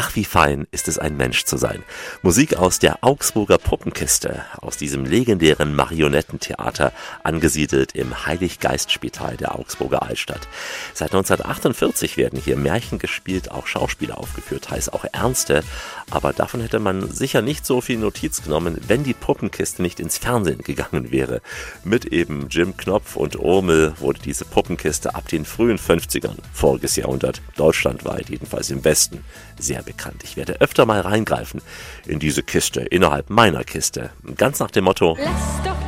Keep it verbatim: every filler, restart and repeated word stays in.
Ach, wie fein ist es, ein Mensch zu sein. Musik aus der Augsburger Puppenkiste, aus diesem legendären Marionettentheater, angesiedelt im Heilig-Geist-Spital der Augsburger Altstadt. Seit neunzehnhundertachtundvierzig werden hier Märchen gespielt, auch Schauspieler aufgeführt, heißt auch ernste. Aber davon hätte man sicher nicht so viel Notiz genommen, wenn die Puppenkiste nicht ins Fernsehen gegangen wäre. Mit eben Jim Knopf und Urmel wurde diese Puppenkiste ab den frühen fünfzigern, voriges Jahrhundert, deutschlandweit, jedenfalls im Westen, sehr bekannt. Ich werde öfter mal reingreifen in diese Kiste, innerhalb meiner Kiste. Ganz nach dem Motto: Lass doch